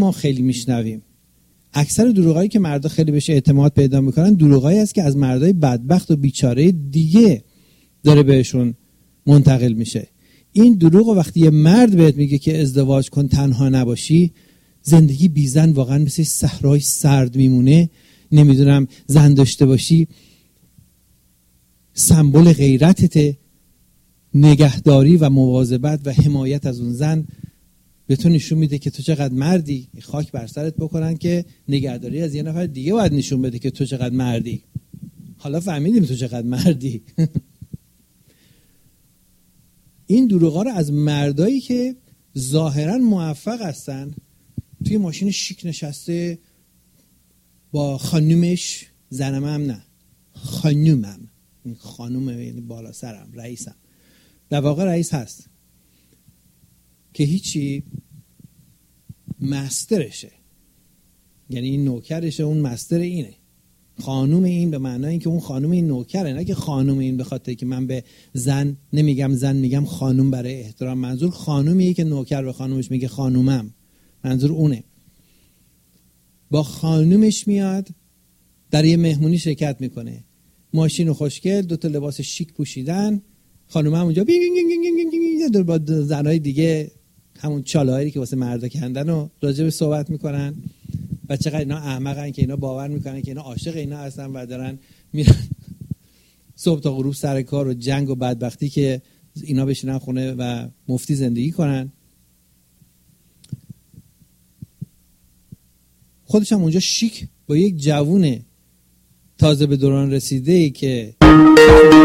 ما خیلی میشنویم. اکثر دروغایی که مردا خیلی بهش اعتماد پیدا میکنن دروغایی است که از مردای بدبخت و بیچاره دیگه داره بهشون منتقل میشه. این دروغ وقتی یه مرد بهت میگه که ازدواج کن تنها نباشی، زندگی بی زن واقعا مثل صحرای سرد میمونه. نمیدونم زن داشته باشی سمبل غیرتته، نگهداری و مواظبت و حمایت از اون زن به تو نشون میده که تو چقدر مردی. خاک بر سرت بکنن که نگهداری از یه نفر دیگه باید نشون بده که تو چقدر مردی. حالا فهمیدیم تو چقدر مردی. این دروغا رو از مردایی که ظاهرا موفق هستن، توی ماشین شیک نشسته با خانومش، زنم هم نه خانومم، این خانوم یعنی بالا سرم، رئیسم، در واقع رئیس هست که هیچی، مسترشه، یعنی این نوکرشه، اون مستر اینه. خانوم این به معنای این که اون خانوم این نوکره، نه که خانوم این به خاطر که من به زن نمیگم زن، میگم خانوم برای احترام. منظور خانومیه که نوکر به خانومش میگه خانومم، منظور اونه. با خانومش میاد در یه مهمونی شرکت میکنه، ماشین خوشگل، دوتا لباس شیک پوشیدن، خانومه هم اونجا دور با زنهای دیگه همون چالهایی که واسه مردا کندن و راجع به صحبت میکنن و چقدر اینا احمقن که اینا باور میکنن که اینا عاشق اینا هستن و دارن میرن صبح تا غروب سر کار و جنگ و بدبختی که اینا بشینن خونه و مفتی زندگی کنن. خودش هم اونجا شیک با یک جوون تازه به دوران رسیده که